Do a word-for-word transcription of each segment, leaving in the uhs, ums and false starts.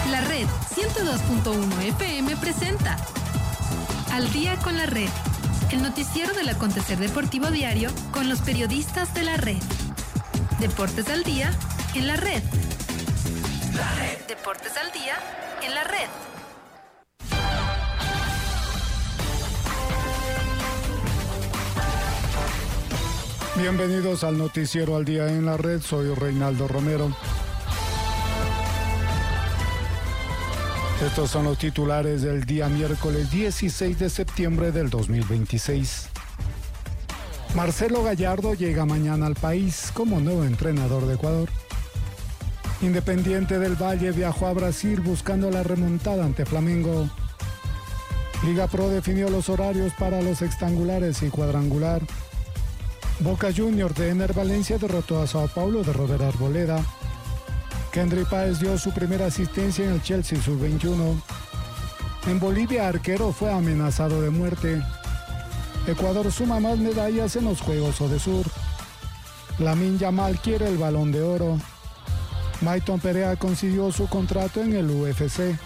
La Red ciento dos punto uno F M presenta Al Día con la Red, el noticiero del acontecer deportivo diario con los periodistas de la Red. Deportes al día en la Red. La Red. Deportes al día en la Red. Bienvenidos al noticiero Al Día en la Red, soy Reinaldo Romero. Estos son los titulares del día miércoles dieciséis de septiembre del dos mil veintiséis. Marcelo Gallardo llega mañana al país como nuevo entrenador de Ecuador. Independiente del Valle viajó a Brasil buscando la remontada ante Flamengo. Liga Pro definió los horarios para los sextangulares y cuadrangular. Boca Juniors de Ener Valencia derrotó a Sao Paulo de Robert Arboleda. Kendry Páez dio su primera asistencia en el Chelsea sub veintiuno. En Bolivia, arquero fue amenazado de muerte. Ecuador suma más medallas en los Juegos Odesur. Lamine Yamal quiere el Balón de Oro. Mayton Perea consiguió su contrato en el U F C.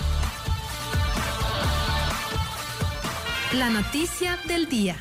La noticia del día.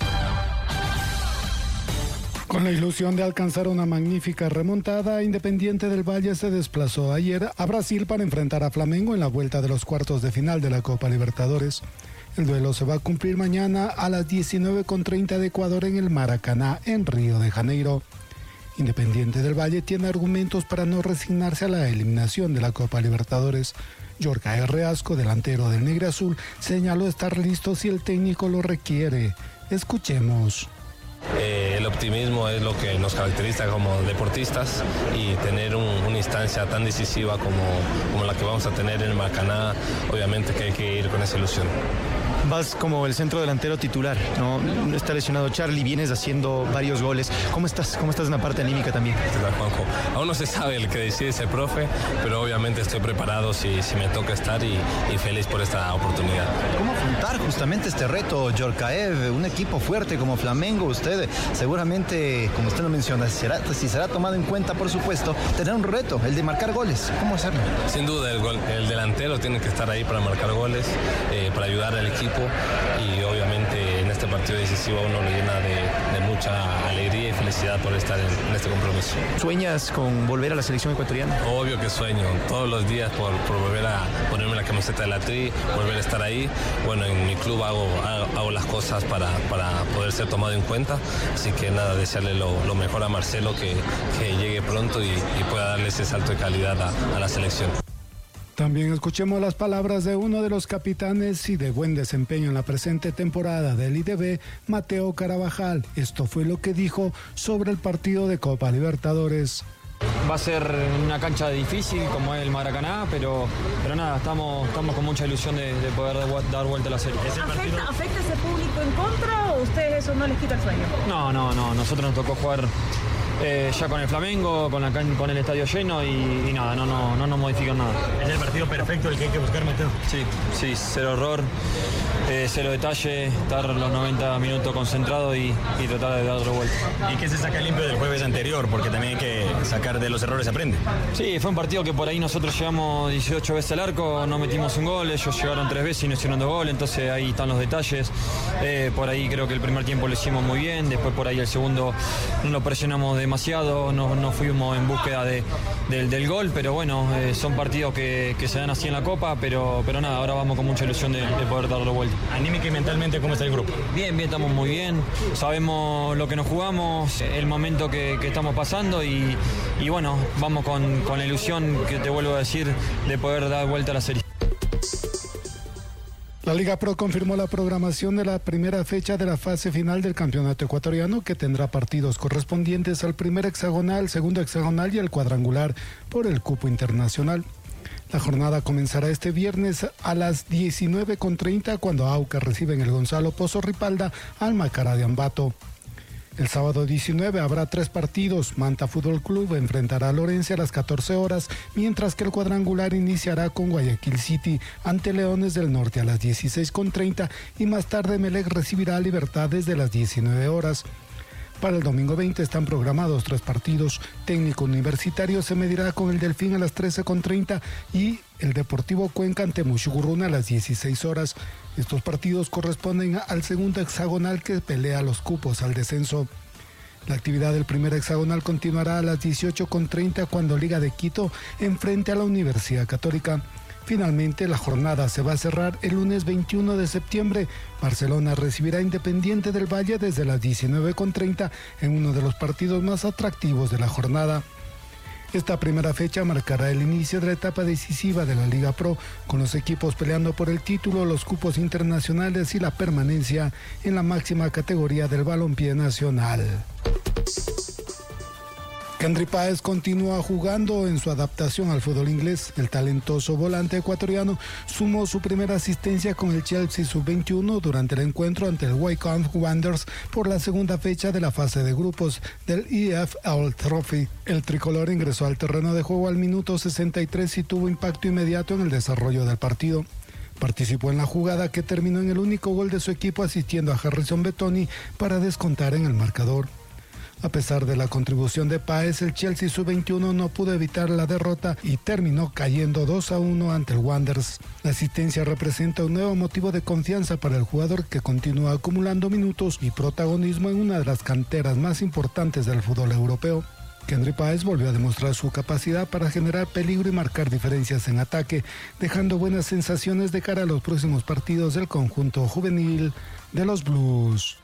Con la ilusión de alcanzar una magnífica remontada, Independiente del Valle se desplazó ayer a Brasil para enfrentar a Flamengo en la vuelta de los cuartos de final de la Copa Libertadores. El duelo se va a cumplir mañana a las diecinueve con treinta de Ecuador en el Maracaná, en Río de Janeiro. Independiente del Valle tiene argumentos para no resignarse a la eliminación de la Copa Libertadores. Yorka Reasco, delantero del Negro Azul, señaló estar listo si el técnico lo requiere. Escuchemos. Eh, el optimismo es lo que nos caracteriza como deportistas y tener un, una instancia tan decisiva como, como la que vamos a tener en el Maracaná, obviamente que hay que ir con esa ilusión. Vas como el centro delantero titular, ¿no? Está lesionado Charlie, vienes haciendo varios goles. ¿Cómo estás? ¿Cómo estás en la parte anímica también? ¿Qué tal, Juanjo? Aún no se sabe el que decide ese profe, pero obviamente estoy preparado si, si me toca estar y, y feliz por esta oportunidad. ¿Cómo afrontar justamente este reto, Yorkaev? Un equipo fuerte como Flamengo, usted seguramente, como usted lo menciona, será, si será tomado en cuenta, por supuesto, tendrá un reto, el de marcar goles. ¿Cómo hacerlo? Sin duda, el, gol, el delantero tiene que estar ahí para marcar goles, eh, para ayudar al equipo. Y obviamente en este partido decisivo uno lo llena de, de mucha alegría y felicidad por estar en, en este compromiso. ¿Sueñas con volver a la selección ecuatoriana? Obvio que sueño, todos los días por, por volver a ponerme la camiseta de la Tri, volver a estar ahí. Bueno, en mi club hago, hago, hago las cosas para, para poder ser tomado en cuenta, así que nada, desearle lo, lo mejor a Marcelo, que, que llegue pronto y, y pueda darle ese salto de calidad a, a la selección. También escuchemos las palabras de uno de los capitanes y de buen desempeño en la presente temporada del I D B, Mateo Carabajal. Esto fue lo que dijo sobre el partido de Copa Libertadores. Va a ser una cancha difícil como es el Maracaná, pero, pero nada, estamos, estamos con mucha ilusión de, de poder dar vuelta a la serie. ¿Afecta, ¿Afecta ese público en contra o a ustedes eso no les quita el sueño? No, no, no, nosotros nos tocó jugar eh, ya con el Flamengo, con, la, con el estadio lleno y, y nada, no, no, no nos modifican nada. ¿Es el partido perfecto el que hay que buscar, Mateo? Sí, sí, cero error, eh, cero detalle, estar los noventa minutos concentrado y, y tratar de darle vuelta. ¿Y qué se saca limpio del jueves anterior? Porque también hay que sacar de los errores, se aprende. Sí, fue un partido que por ahí nosotros llegamos dieciocho veces al arco, no metimos un gol, ellos llegaron tres veces y no hicieron dos goles, entonces ahí están los detalles. Eh, por ahí creo que el primer tiempo lo hicimos muy bien, después por ahí el segundo no lo presionamos demasiado, no, no fuimos en búsqueda de, de, del gol, pero bueno, eh, son partidos que, que se dan así en la Copa, pero, pero nada, ahora vamos con mucha ilusión de, de poder darle vuelta. Anímica y mentalmente, ¿cómo está el grupo? Bien, bien, estamos muy bien, sabemos lo que nos jugamos, el momento que, que estamos pasando y, y bueno, vamos con, con la ilusión, que te vuelvo a decir, de poder dar vuelta a la serie. La Liga Pro confirmó la programación de la primera fecha de la fase final del campeonato ecuatoriano, que tendrá partidos correspondientes al primer hexagonal, segundo hexagonal y al cuadrangular por el cupo internacional. La jornada comenzará este viernes a las diecinueve con treinta cuando Aucas recibe en el Gonzalo Pozo Ripalda al Macará de Ambato. El sábado diecinueve habrá tres partidos. Manta Fútbol Club enfrentará a Lorense a las catorce horas, mientras que el cuadrangular iniciará con Guayaquil City ante Leones del Norte a las dieciséis con treinta y más tarde Melec recibirá a Libertad desde las diecinueve horas. Para el domingo veinte están programados tres partidos. Técnico Universitario se medirá con el Delfín a las trece con treinta y el Deportivo Cuenca ante Mushugurruna a las dieciséis horas. Estos partidos corresponden al segundo hexagonal que pelea los cupos al descenso. La actividad del primer hexagonal continuará a las dieciocho con treinta cuando Liga de Quito enfrente a la Universidad Católica. Finalmente, la jornada se va a cerrar el lunes veintiuno de septiembre. Barcelona recibirá Independiente del Valle desde las diecinueve con treinta en uno de los partidos más atractivos de la jornada. Esta primera fecha marcará el inicio de la etapa decisiva de la Liga Pro, con los equipos peleando por el título, los cupos internacionales y la permanencia en la máxima categoría del balompié nacional. Kendry Páez continúa jugando en su adaptación al fútbol inglés. El talentoso volante ecuatoriano sumó su primera asistencia con el Chelsea sub veintiuno durante el encuentro ante el Wycombe Wanderers por la segunda fecha de la fase de grupos del E F L Trophy. El tricolor ingresó al terreno de juego al minuto sesenta y tres y tuvo impacto inmediato en el desarrollo del partido. Participó en la jugada que terminó en el único gol de su equipo, asistiendo a Harrison Betoni para descontar en el marcador. A pesar de la contribución de Páez, el Chelsea sub veintiuno no pudo evitar la derrota y terminó cayendo dos a uno ante el Wanderers. La asistencia representa un nuevo motivo de confianza para el jugador, que continúa acumulando minutos y protagonismo en una de las canteras más importantes del fútbol europeo. Kendry Páez volvió a demostrar su capacidad para generar peligro y marcar diferencias en ataque, dejando buenas sensaciones de cara a los próximos partidos del conjunto juvenil de los Blues.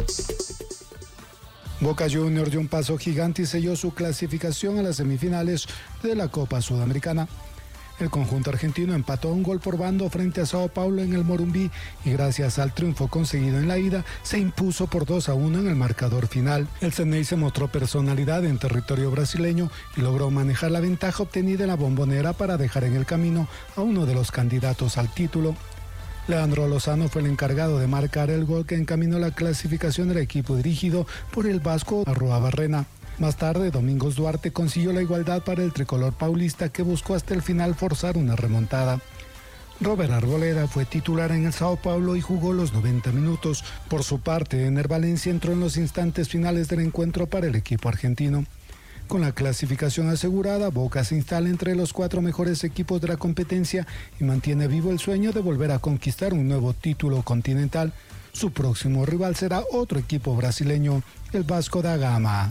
Boca Juniors dio un paso gigante y selló su clasificación a las semifinales de la Copa Sudamericana. El conjunto argentino empató un gol por bando frente a Sao Paulo en el Morumbí y gracias al triunfo conseguido en la ida se impuso por dos a uno en el marcador final. El Ceney se mostró personalidad en territorio brasileño y logró manejar la ventaja obtenida en la Bombonera para dejar en el camino a uno de los candidatos al título. Leandro Lozano fue el encargado de marcar el gol que encaminó la clasificación del equipo dirigido por el vasco Arruabarrena. Más tarde, Domingos Duarte consiguió la igualdad para el tricolor paulista, que buscó hasta el final forzar una remontada. Robert Arboleda fue titular en el Sao Paulo y jugó los noventa minutos. Por su parte, Ener Valencia entró en los instantes finales del encuentro para el equipo argentino. Con la clasificación asegurada, Boca se instala entre los cuatro mejores equipos de la competencia y mantiene vivo el sueño de volver a conquistar un nuevo título continental. Su próximo rival será otro equipo brasileño, el Vasco da Gama.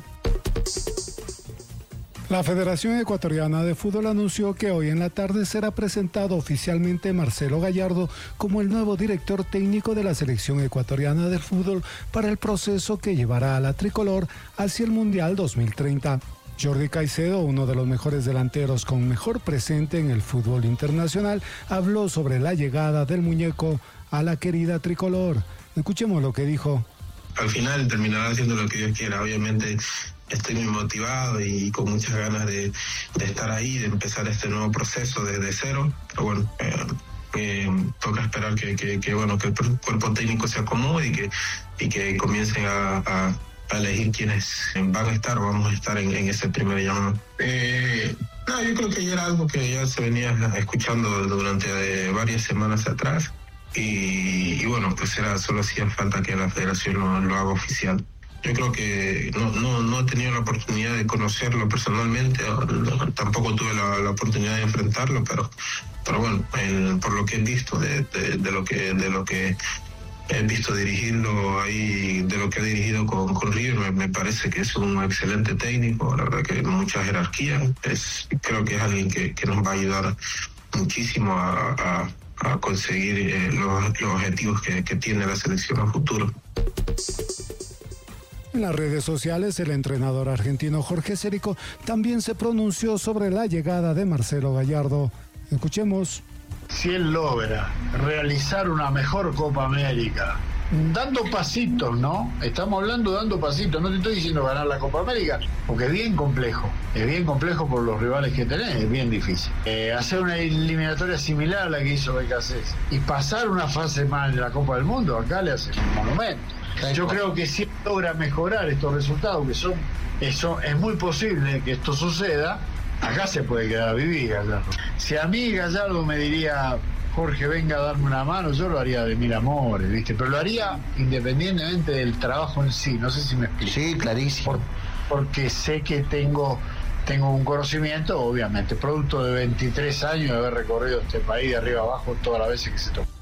La Federación Ecuatoriana de Fútbol anunció que hoy en la tarde será presentado oficialmente Marcelo Gallardo como el nuevo director técnico de la Selección Ecuatoriana del Fútbol para el proceso que llevará a la tricolor hacia el Mundial dos mil treinta. Jordi Caicedo, uno de los mejores delanteros con mejor presente en el fútbol internacional, habló sobre la llegada del muñeco a la querida tricolor. Escuchemos lo que dijo. Al final terminará haciendo lo que Dios quiera. Obviamente estoy muy motivado y con muchas ganas de, de estar ahí, de empezar este nuevo proceso desde cero. Pero bueno, eh, eh, toca esperar que, que, que, bueno, que el cuerpo técnico se acomode y que, y que comiencen a... a a elegir quiénes van a estar o vamos a estar en, en ese primer llamado. Eh, no, yo creo que ya era algo que ya se venía escuchando durante eh, varias semanas atrás y, y bueno, pues era solo hacía falta que la federación lo, lo haga oficial. Yo creo que no, no, no he tenido la oportunidad de conocerlo personalmente, no, tampoco tuve la, la oportunidad de enfrentarlo, pero, pero bueno, el, por lo que he visto de, de, de lo que de lo que he visto dirigirlo ahí, de lo que ha dirigido con, con River, me, me parece que es un excelente técnico, la verdad que mucha jerarquía, es, creo que es alguien que, que nos va a ayudar muchísimo a, a, a conseguir eh, los, los objetivos que, que tiene la selección a futuro. En las redes sociales, el entrenador argentino Jorge Cérico también se pronunció sobre la llegada de Marcelo Gallardo. Escuchemos. Si él logra realizar una mejor Copa América, dando pasitos, ¿no? Estamos hablando dando pasitos, no te estoy diciendo ganar la Copa América, porque es bien complejo, es bien complejo por los rivales que tenés, es bien difícil. Eh, hacer una eliminatoria similar a la que hizo B K C S y pasar una fase más en la Copa del Mundo, acá le hacen un monumento. Yo creo que si logra mejorar estos resultados, que son, eso es muy posible que esto suceda, acá se puede quedar a vivir Gallardo. Si a mí Gallardo me diría, Jorge venga a darme una mano, yo lo haría de mil amores, ¿viste? Pero lo haría independientemente del trabajo en sí, no sé si me explico. Sí, clarísimo. Por, porque sé que tengo, tengo un conocimiento, obviamente, producto de veintitrés años de haber recorrido este país de arriba abajo todas las veces que se tocó.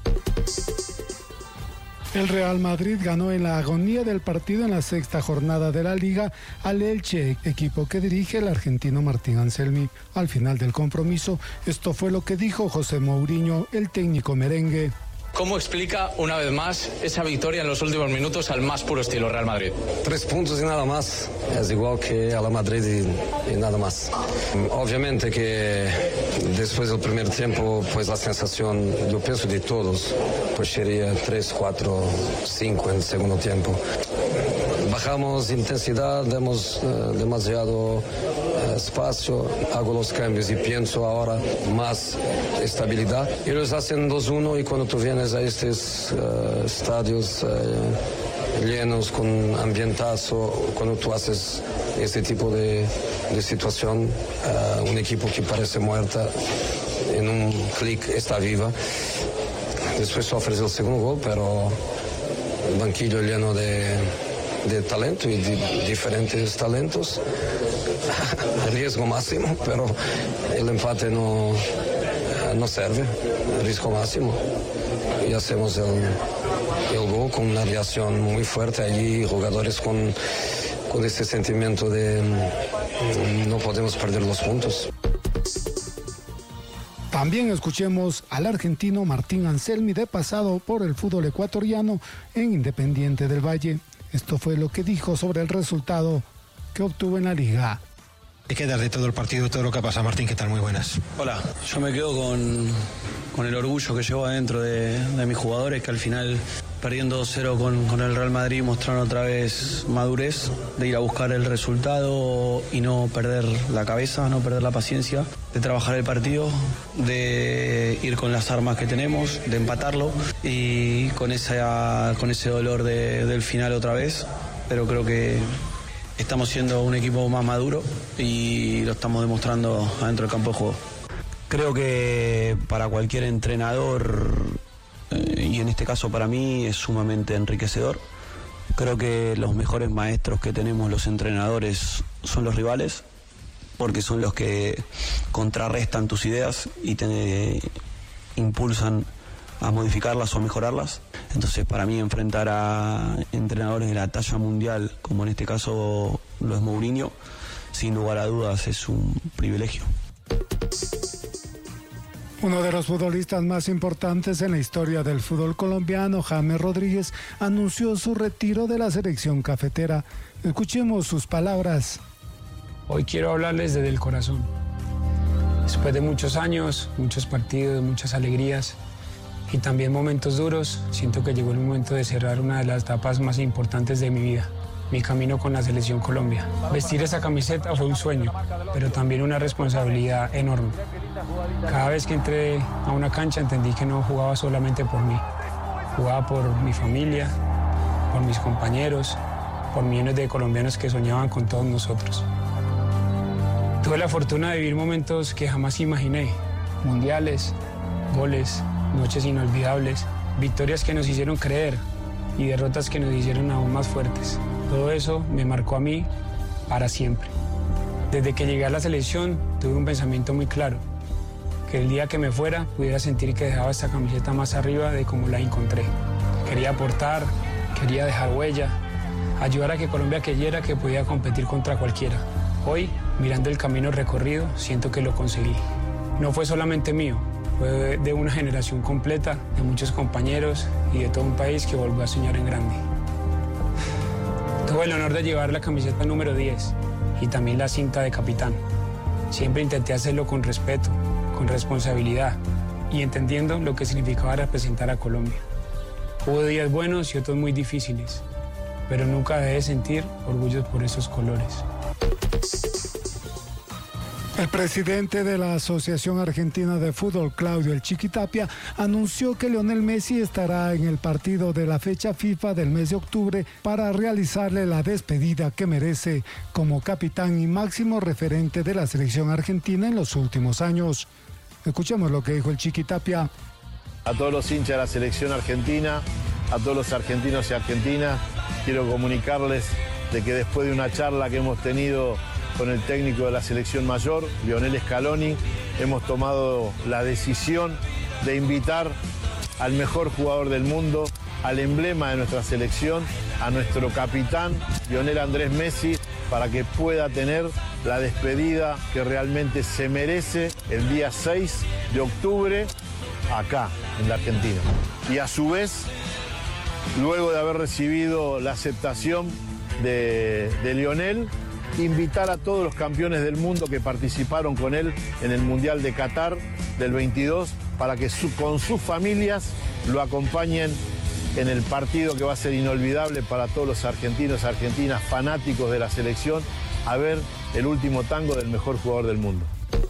El Real Madrid ganó en la agonía del partido en la sexta jornada de la Liga al Elche, equipo que dirige el argentino Martín Anselmi. Al final del compromiso, esto fue lo que dijo José Mourinho, el técnico merengue. ¿Cómo explica, una vez más, esa victoria en los últimos minutos al más puro estilo Real Madrid? Tres puntos y nada más, es igual que a la Madrid y, y nada más. Obviamente que después del primer tiempo, pues la sensación, yo pienso de todos, pues sería tres, cuatro, cinco en el segundo tiempo. Bajamos intensidad, damos uh, demasiado uh, espacio, hago los cambios y pienso ahora más estabilidad. Ellos hacen dos uno y cuando tú vienes a estos uh, estadios uh, llenos con ambientazo, cuando tú haces este tipo de, de situación, uh, un equipo que parece muerta, en un clic está viva. Después sufres el segundo gol, pero el banquillo lleno de... de talento y de diferentes talentos, riesgo máximo, pero el empate no, no sirve, riesgo máximo. Y hacemos el, el gol con una reacción muy fuerte allí, jugadores con, con este sentimiento de no podemos perder los puntos. También escuchemos al argentino Martín Anselmi, de pasado por el fútbol ecuatoriano en Independiente del Valle. Esto fue lo que dijo sobre el resultado que obtuvo en la Liga. Hay que dar de todo el partido, todo lo que pasa. Martín, ¿qué tal? Muy buenas. Hola, yo me quedo con, con el orgullo que llevo adentro de, de mis jugadores, que al final, perdiendo dos cero con, con el Real Madrid, mostraron otra vez madurez de ir a buscar el resultado y no perder la cabeza, no perder la paciencia, de trabajar el partido, de ir con las armas que tenemos, de empatarlo y con, esa, con ese dolor de, del final otra vez, pero creo que estamos siendo un equipo más maduro y lo estamos demostrando adentro del campo de juego. Creo que para cualquier entrenador, eh, y en este caso para mí, es sumamente enriquecedor. Creo que los mejores maestros que tenemos los entrenadores son los rivales, porque son los que contrarrestan tus ideas y te eh, impulsan a modificarlas o mejorarlas. Entonces, para mí, enfrentar a entrenadores de la talla mundial, como en este caso lo es Mourinho, sin lugar a dudas es un privilegio. Uno de los futbolistas más importantes en la historia del fútbol colombiano, James Rodríguez, anunció su retiro de la selección cafetera. Escuchemos sus palabras. Hoy quiero hablarles desde el corazón. Después de muchos años, muchos partidos, muchas alegrías y también momentos duros, siento que llegó el momento de cerrar una de las etapas más importantes de mi vida, mi camino con la Selección Colombia. Vestir esa camiseta fue un sueño, pero también una responsabilidad enorme. Cada vez que entré a una cancha entendí que no jugaba solamente por mí, jugaba por mi familia, por mis compañeros, por millones de colombianos que soñaban con todos nosotros. Tuve la fortuna de vivir momentos que jamás imaginé, mundiales, goles, noches inolvidables, victorias que nos hicieron creer y derrotas que nos hicieron aún más fuertes. Todo eso me marcó a mí para siempre. Desde que llegué a la selección tuve un pensamiento muy claro, que el día que me fuera pudiera sentir que dejaba esta camiseta más arriba de como la encontré. Quería aportar, quería dejar huella, ayudar a que Colombia creyera que podía competir contra cualquiera. Hoy, mirando el camino recorrido, siento que lo conseguí. No fue solamente mío, fue de una generación completa, de muchos compañeros y de todo un país que volvió a soñar en grande. Tuve el honor de llevar la camiseta número diez y también la cinta de capitán. Siempre intenté hacerlo con respeto, con responsabilidad y entendiendo lo que significaba representar a Colombia. Hubo días buenos y otros muy difíciles, pero nunca dejé de sentir orgullo por esos colores. El presidente de la Asociación Argentina de Fútbol, Claudio El Chiqui Tapia, anunció que Lionel Messi estará en el partido de la fecha FIFA del mes de octubre para realizarle la despedida que merece como capitán y máximo referente de la selección argentina en los últimos años. Escuchemos lo que dijo el Chiqui Tapia. A todos los hinchas de la selección argentina, a todos los argentinos y argentinas, quiero comunicarles de que después de una charla que hemos tenido con el técnico de la selección mayor, Lionel Scaloni, hemos tomado la decisión de invitar al mejor jugador del mundo, al emblema de nuestra selección, a nuestro capitán, Lionel Andrés Messi, para que pueda tener la despedida que realmente se merece el día seis de octubre acá, en la Argentina. Y a su vez, luego de haber recibido la aceptación de, de Lionel, invitar a todos los campeones del mundo que participaron con él en el Mundial de Qatar del veintidós para que su, con sus familias lo acompañen en el partido que va a ser inolvidable para todos los argentinos y argentinas fanáticos de la selección, a ver el último tango del mejor jugador del mundo.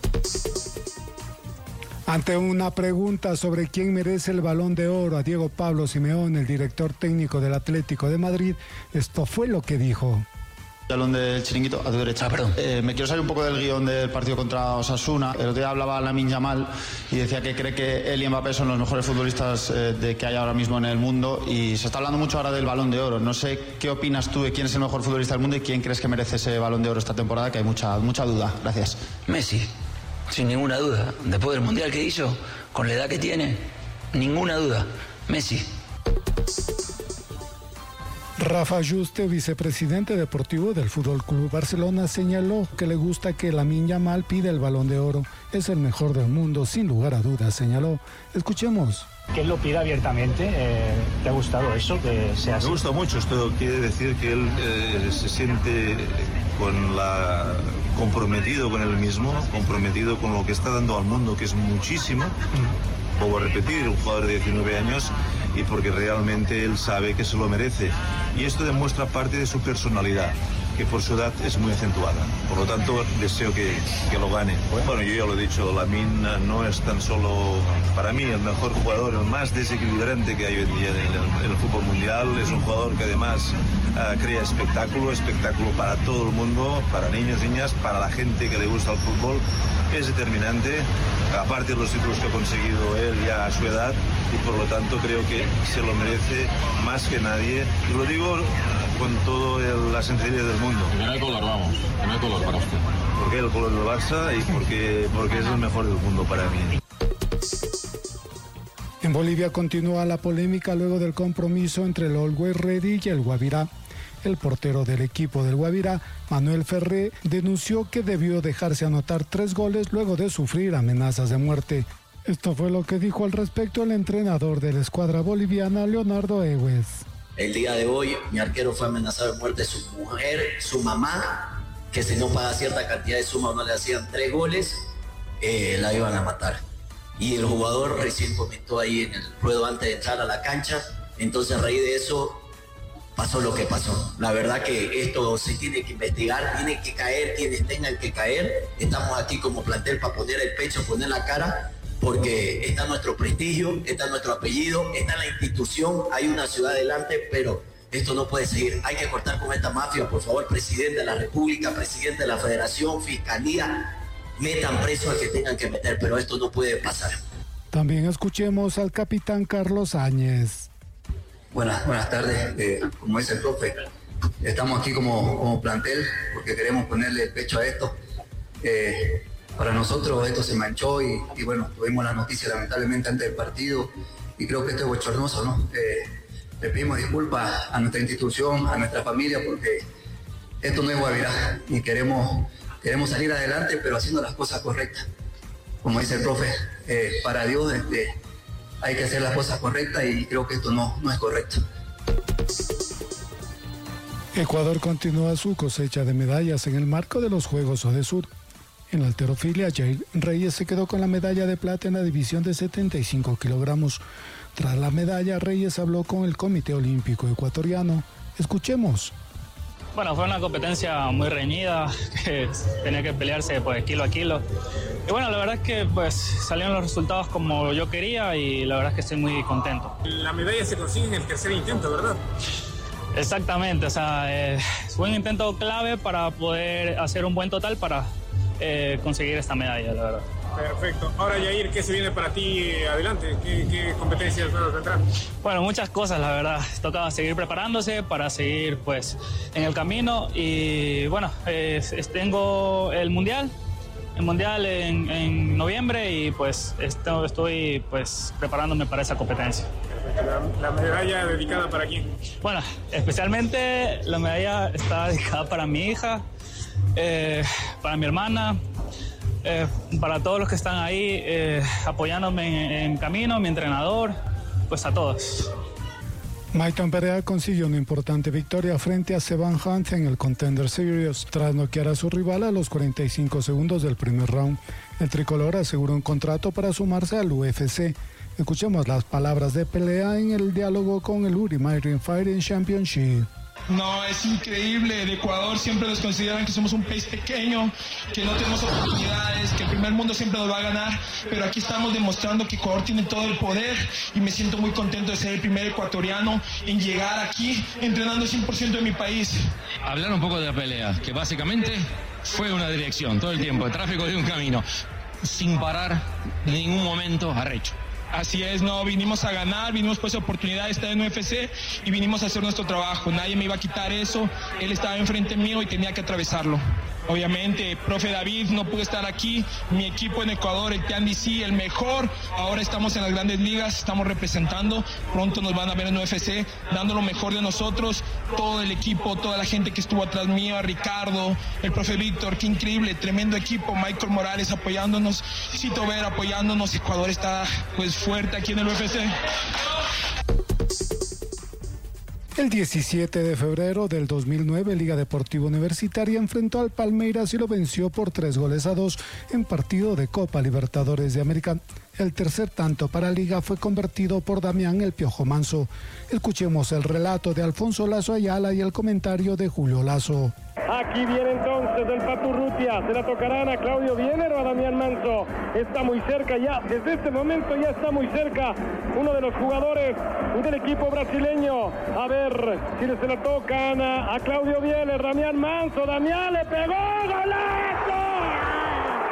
Ante una pregunta sobre quién merece el Balón de Oro a Diego Pablo Simeone, el director técnico del Atlético de Madrid, esto fue lo que dijo. Balón del Chiringuito, a tu derecha. Ah, perdón. Eh, me quiero salir un poco del guión del partido contra Osasuna. El otro día hablaba Lamine Yamal y decía que cree que él y Mbappé son los mejores futbolistas eh, de que hay ahora mismo en el mundo, y se está hablando mucho ahora del Balón de Oro. No sé qué opinas tú de quién es el mejor futbolista del mundo y quién crees que merece ese Balón de Oro esta temporada, que hay mucha, mucha duda. Gracias. Messi, sin ninguna duda. Después del Mundial que hizo, con la edad que tiene, ninguna duda. Messi. Rafa Juste, vicepresidente deportivo del Fútbol Club Barcelona, señaló que le gusta que Lamine Yamal pida el Balón de Oro. Es el mejor del mundo, sin lugar a dudas, señaló. Escuchemos. Que él lo pida abiertamente. Eh, ¿Te ha gustado eso? Que sea así? Me gusta mucho. Esto quiere decir que él eh, se siente con la comprometido con él mismo, comprometido con lo que está dando al mundo, que es muchísimo. Vuelvo a repetir, un jugador de diecinueve años, y porque realmente él sabe que se lo merece. Y esto demuestra parte de su personalidad, que por su edad es muy acentuada. Por lo tanto, deseo que, que lo gane. Bueno, yo ya lo he dicho, Lamine no es tan solo, para mí, el mejor jugador, el más desequilibrante que hay hoy en día en el, en el fútbol mundial. Es un jugador que además uh, crea espectáculo, espectáculo para todo el mundo, para niños, niñas, para la gente que le gusta el fútbol. Es determinante, aparte de los títulos que ha conseguido él ya a su edad, y por lo tanto creo que se lo merece más que nadie. Y lo digo con toda la sencillez del mundo. Primer color, vamos, primer color para usted. Porque el color del Barça y porque, porque es el mejor del mundo para mí. En Bolivia continúa la polémica luego del compromiso entre el Always Ready y el Guavirá. El portero del equipo del Guavirá, Manuel Ferré, denunció que debió dejarse anotar tres goles luego de sufrir amenazas de muerte. Esto fue lo que dijo al respecto el entrenador de la escuadra boliviana, Leonardo Egues. El día de hoy mi arquero fue amenazado de muerte, su mujer, su mamá, que si no paga cierta cantidad de suma o no le hacían tres goles, eh, la iban a matar. Y el jugador recién comentó ahí en el ruedo antes de entrar a la cancha, entonces a raíz de eso pasó lo que pasó. La verdad que esto se tiene que investigar, tiene que caer quienes tengan que caer. Estamos aquí como plantel para poner el pecho, poner la cara, porque está nuestro prestigio, está nuestro apellido, está la institución, hay una ciudad adelante, pero esto no puede seguir. Hay que cortar con esta mafia, por favor, presidente de la República, presidente de la Federación, Fiscalía, metan preso al que tengan que meter, pero esto no puede pasar. También escuchemos al capitán Carlos Áñez. Buenas, buenas tardes. Eh, como dice el profe, estamos aquí como, como plantel porque queremos ponerle el pecho a esto. Eh, para nosotros esto se manchó y, y bueno, tuvimos la noticia lamentablemente antes del partido y creo que esto es bochornoso, ¿no? Eh, le pedimos disculpas a nuestra institución, a nuestra familia, porque esto no es Guavirá y queremos, queremos salir adelante, pero haciendo las cosas correctas. Como dice el profe, eh, para Dios este, hay que hacer las cosas correctas y creo que esto no, no es correcto. Ecuador continúa su cosecha de medallas en el marco de los Juegos Odesur. En la halterofilia, Jair Reyes se quedó con la medalla de plata en la división de setenta y cinco kilogramos. Tras la medalla, Reyes habló con el Comité Olímpico Ecuatoriano. Escuchemos. Bueno, fue una competencia muy reñida, que tenía que pelearse pues kilo a kilo. Y bueno, la verdad es que pues salieron los resultados como yo quería y la verdad es que estoy muy contento. La medalla se consigue en el tercer intento, ¿verdad? Exactamente, o sea, eh, fue un intento clave para poder hacer un buen total para eh, conseguir esta medalla, la verdad. Perfecto. Ahora, Yair, ¿qué se viene para ti adelante? ¿Qué, qué competencias vas a tendrás? Bueno, muchas cosas, la verdad. Toca seguir preparándose para seguir pues en el camino y bueno, eh, tengo el Mundial. El Mundial en, en noviembre y pues esto, estoy pues preparándome para esa competencia. La, la medalla dedicada para quién? Bueno, especialmente la medalla está dedicada para mi hija, eh, para mi hermana, eh, para todos los que están ahí eh, apoyándome en, en camino, mi entrenador, pues a todos. Maiton Perea consiguió una importante victoria frente a Sevan Hunt en el Contender Series tras noquear a su rival a los cuarenta y cinco segundos del primer round. El tricolor aseguró un contrato para sumarse al U F C. Escuchemos las palabras de Pelea en el diálogo con el Urimarin Fighting Championship. No, es increíble. De Ecuador siempre nos consideran que somos un país pequeño, que no tenemos oportunidades, que el primer mundo siempre nos va a ganar, pero aquí estamos demostrando que Ecuador tiene todo el poder y me siento muy contento de ser el primer ecuatoriano en llegar aquí entrenando cien por ciento de mi país. Hablar un poco de la pelea, que básicamente fue una dirección todo el tiempo, el tráfico de un camino, sin parar en ningún momento arrecho. Así es, no, vinimos a ganar, vinimos por esa oportunidad de estar en U F C y vinimos a hacer nuestro trabajo. Nadie me iba a quitar eso, él estaba enfrente mío y tenía que atravesarlo. Obviamente, profe David, no pude estar aquí, mi equipo en Ecuador, el T A N D C, el mejor, ahora estamos en las grandes ligas, estamos representando, pronto nos van a ver en U F C, dando lo mejor de nosotros, todo el equipo, toda la gente que estuvo atrás mío, Ricardo, el profe Víctor, qué increíble, tremendo equipo, Michael Morales apoyándonos, Cito Vera apoyándonos, Ecuador está pues fuerte aquí en el U F C. El diecisiete de febrero del dos mil nueve, Liga Deportiva Universitaria enfrentó al Palmeiras y lo venció por tres goles a dos en partido de Copa Libertadores de América. El tercer tanto para Liga fue convertido por Damián El Piojo Manso. Escuchemos el relato de Alfonso Lazo Ayala y el comentario de Julio Lazo. Aquí viene entonces el Papu Rutia, se la tocarán a Claudio Biener o a Damián Manso. Está muy cerca ya, desde este momento ya está muy cerca uno de los jugadores del equipo brasileño. A ver si se la tocan a, a Claudio Biener, Damián Manso, Damián le pegó, ¡golazo!